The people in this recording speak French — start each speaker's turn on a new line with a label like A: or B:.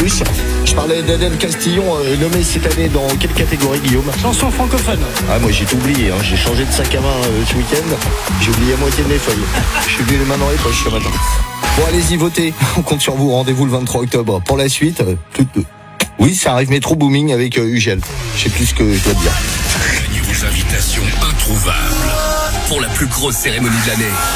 A: plus. Je parlais d'Adèle Castillon, nommée cette année dans quelle catégorie, Guillaume?
B: Chanson francophone.
A: Ah, moi j'ai tout oublié, hein. J'ai changé de sac à main ce week-end. J'ai oublié la moitié de mes feuilles. Je suis venu les mains dans les poches ce matin. Bon, allez-y, votez. On compte sur vous. Rendez-vous le 23 octobre. Pour la suite, oui, ça arrive Métro Booming avec Ugel. Je sais plus ce que je dois dire.
C: Gagnez vos invitations introuvables pour la plus grosse cérémonie de l'année.